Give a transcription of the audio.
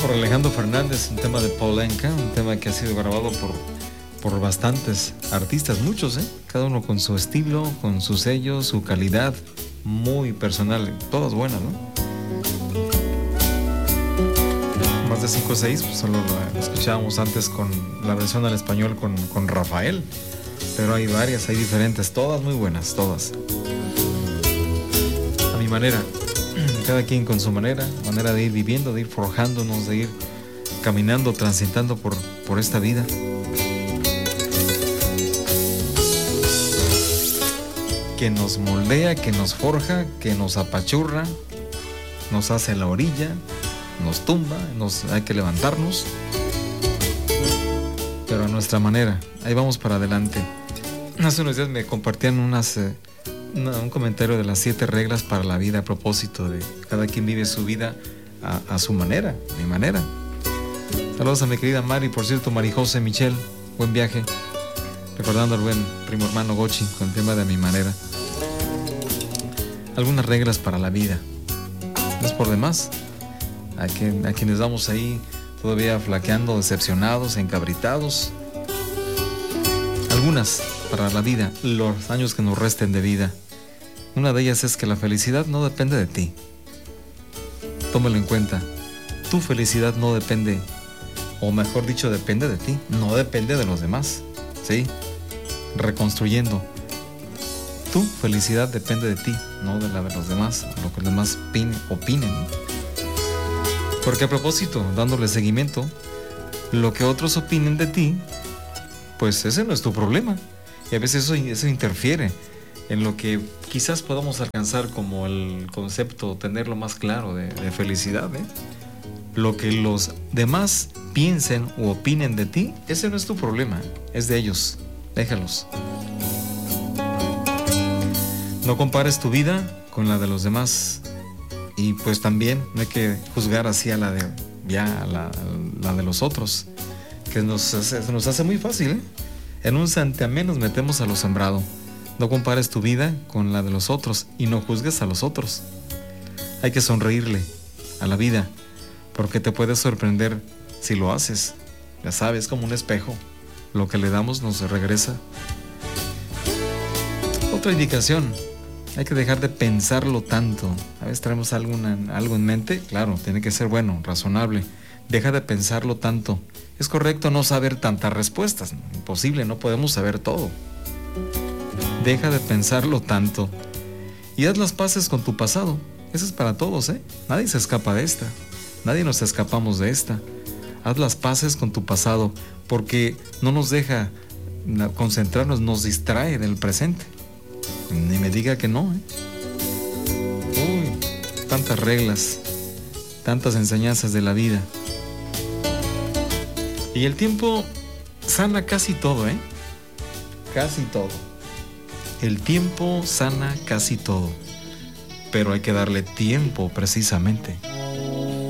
por Alejandro Fernández, un tema de Paul Anka, un tema que ha sido grabado por bastantes artistas, muchos, cada uno con su estilo, con su sello, su calidad, muy personal, todas buenas, ¿no? Más de 5 o 6, pues solo lo escuchábamos antes con la versión al español con Rafael, pero hay varias, hay diferentes, todas muy buenas, todas. A mi manera, cada quien con su manera de ir viviendo, de ir forjándonos, de ir caminando, transitando por esta vida. Que nos moldea, que nos forja, que nos apachurra, nos hace la orilla, nos tumba, hay que levantarnos, pero a nuestra manera. Ahí vamos para adelante. Hace unos días me compartían un comentario de las 7 reglas para la vida, a propósito de cada quien vive su vida a su manera, mi manera. Saludos a mi querida Mari, por cierto, Marijose Michelle, buen viaje. Recordando al buen primo hermano Gochi con el tema de mi manera. Algunas reglas para la vida. No es por demás. A quienes vamos ahí todavía flaqueando, decepcionados, encabritados. Algunas para la vida, los años que nos resten de vida. Una de ellas es que la felicidad no depende de ti. Tómalo en cuenta. Tu felicidad no depende, o mejor dicho, depende de ti. No depende de los demás. ¿Sí? Reconstruyendo. Tu felicidad depende de ti, no de la de los demás, lo que los demás opinen. Porque a propósito, dándole seguimiento, lo que otros opinen de ti, pues ese no es tu problema. Y a veces eso interfiere en lo que quizás podamos alcanzar como el concepto, tenerlo más claro de felicidad. Lo que los demás piensen u opinen de ti, ese no es tu problema, es de ellos. Déjalos. No compares tu vida con la de los demás. Y pues también no hay que juzgar así a la de los otros, que nos hace muy fácil, En un santiamén nos metemos a lo sembrado. No compares tu vida con la de los otros y no juzgues a los otros. Hay que sonreírle a la vida, porque te puede sorprender si lo haces. Ya sabes, como un espejo, lo que le damos nos regresa. Otra indicación: hay que dejar de pensarlo tanto. A veces traemos algo en mente, claro, tiene que ser bueno, razonable. Deja de pensarlo tanto. Es correcto no saber tantas respuestas, imposible, no podemos saber todo. Deja de pensarlo tanto y haz las paces con tu pasado. Eso es para todos, Nadie se escapa de esta. Nadie nos escapamos de esta. Haz las paces con tu pasado, porque no nos deja concentrarnos, nos distrae del presente. Ni me diga que no, Uy, tantas reglas, tantas enseñanzas de la vida. Y el tiempo sana casi todo, Casi todo. El tiempo sana casi todo. Pero hay que darle tiempo, precisamente.